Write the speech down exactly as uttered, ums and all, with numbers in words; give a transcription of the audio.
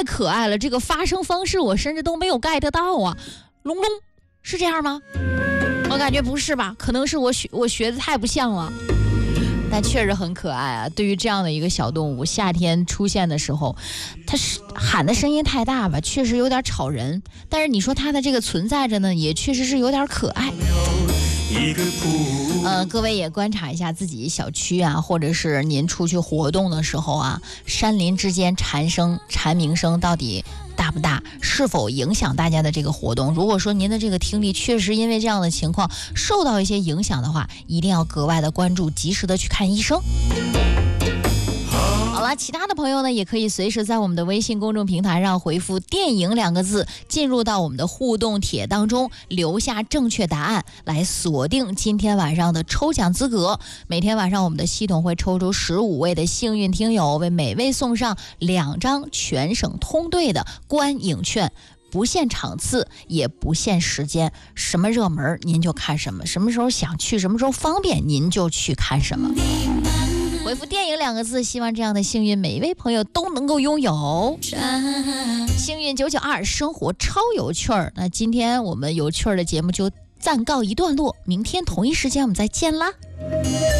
太可爱了，这个发声方式我甚至都没有 get 到啊。龙龙是这样吗？我感觉不是吧，可能是我学我学的太不像了。但确实很可爱啊！对于这样的一个小动物，夏天出现的时候，它是喊的声音太大吧，确实有点吵人。但是你说它的这个存在着呢，也确实是有点可爱。呃，各位也观察一下自己小区啊，或者是您出去活动的时候啊，山林之间蝉声、蝉鸣声到底大不大？是否影响大家的这个活动？如果说您的这个听力确实因为这样的情况受到一些影响的话，一定要格外的关注，及时的去看医生。好了，其他的朋友呢，也可以随时在我们的微信公众平台上回复电影两个字，进入到我们的互动帖当中，留下正确答案，来锁定今天晚上的抽奖资格。每天晚上我们的系统会抽出十五位的幸运听友，为每位送上两张全省通兑的观影券，不限场次，也不限时间，什么热门您就看什么，什么时候想去，什么时候方便您就去看什么。回复电影两个字，希望这样的幸运每一位朋友都能够拥有。幸运九九二，生活超有趣儿。那今天我们有趣儿的节目就暂告一段落，明天同一时间我们再见啦。